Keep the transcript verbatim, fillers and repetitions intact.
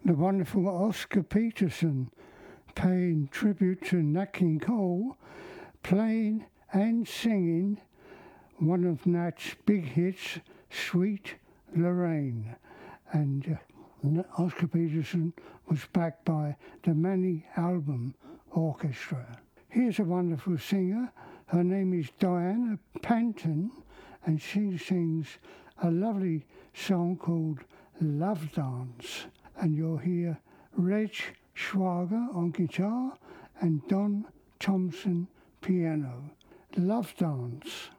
the wonderful Oscar Peterson paying tribute to Nat King Cole, playing and singing one of Nat's big hits, Sweet Lorraine. And uh, Oscar Peterson was backed by the Manny Album Orchestra. Here's a wonderful singer. Her name is Diana Panton, and she sings a lovely song called Love Dance. And you'll hear Reg Schwager on guitar and Don Thompson piano. Love Dance.